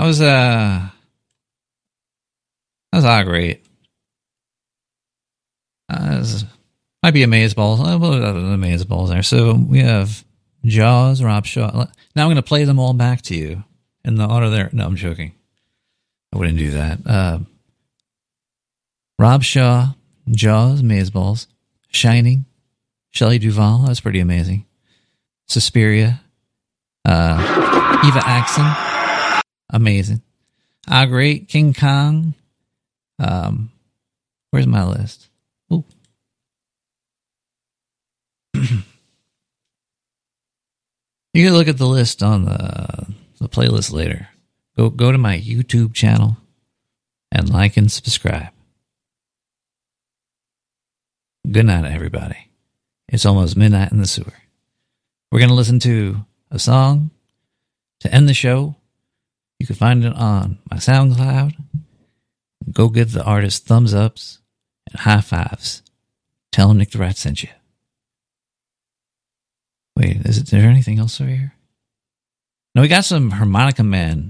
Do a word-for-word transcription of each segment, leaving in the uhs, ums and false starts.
was uh, that was all great. Uh, was, might be Amazeballs. Uh, what are the Amazeballs there? So we have Jaws, Rob Shaw. Now I'm going to play them all back to you in the order there. No, I'm joking. I wouldn't do that. Uh, Rob Shaw, Jaws, Amazeballs, Shining, Shelley Duvall. That's pretty amazing. Suspiria, uh, Eva Axon, amazing. Ah, great. King Kong. Um, where's my list? Ooh. You can look at the list on the the playlist later. Go go to my YouTube channel and like and subscribe. Good night, everybody. It's almost midnight in the sewer. We're going to listen to a song to end the show. You can find it on my SoundCloud. Go give the artist thumbs ups and high fives. Tell him Nick the Rat sent you. Wait, is, it, is there anything else over here? No, we got some Harmonica Man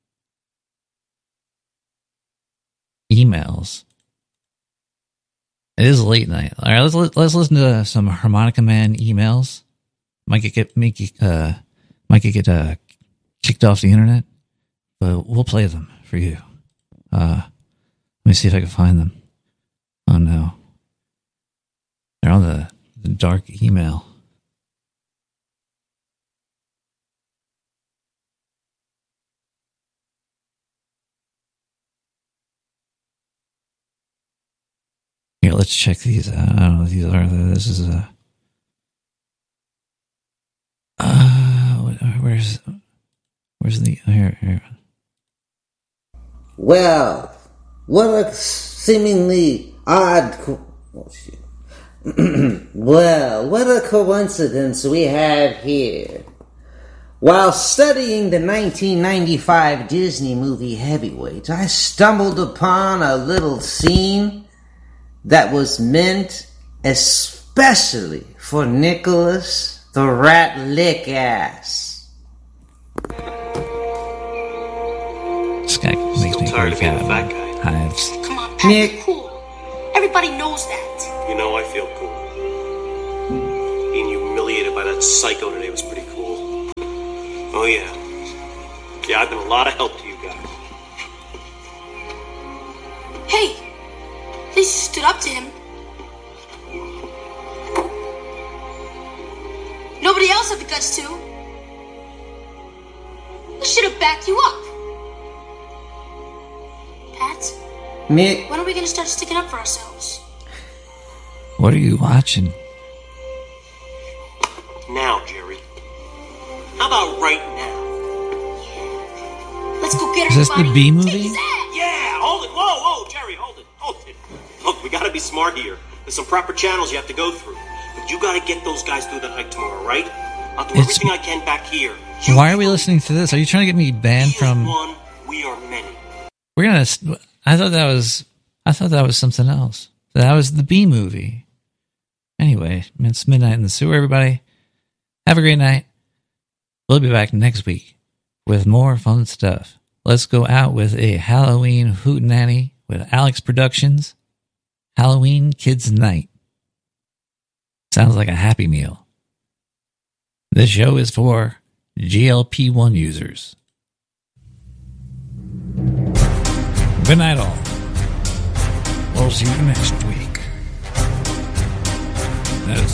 emails. It is late night. All right, let's let's listen to some Harmonica Man emails. Might get, get make uh might get uh kicked off the internet, but we'll play them for you. Uh, let me see if I can find them. Oh no, they're on the, the dark email. Here, let's check these out. I don't know if these are. This is a. Uh, where's, where's the here? Here. Well, what a seemingly odd. Co- oh shit. Well, what a coincidence we have here. While studying the nineteen ninety-five Disney movie Heavyweight, I stumbled upon a little scene that was meant especially for Nicholas the Rat Lickass. This guy makes me tired of being out the fat guy. Hives. Come on, Pat, Nick. you're cool. Everybody knows that. You know I feel cool. Being humiliated by that psycho today was pretty cool. Oh yeah. Yeah, I've been a lot of help to you guys. Hey, at least you stood up to him. Nobody else had the guts to. I should have backed you up. Pat, Nick. when are we going to start sticking up for ourselves? What are you watching? Now, Jerry. How about right now? Let's go get Is this the everybody. B movie? Take his ass. Yeah, hold it. Whoa, whoa, Jerry, hold it. Hold it. Look, we gotta be smart here. There's some proper channels you have to go through. But you gotta get those guys through the hike tomorrow, right? I'll do It's- everything I can back here. You Why are we listening to this? Are you trying to get me banned He is from? one, we are many. We're gonna. I thought that was. I thought that was something else. That was the B movie. Anyway, it's midnight in the sewer. Everybody, have a great night. We'll be back next week with more fun stuff. Let's go out with a Halloween hootenanny with Alex Productions. Halloween Kids Night. Sounds like a Happy Meal. This show is for G L P one users. Good night, all. We'll see you next week. That is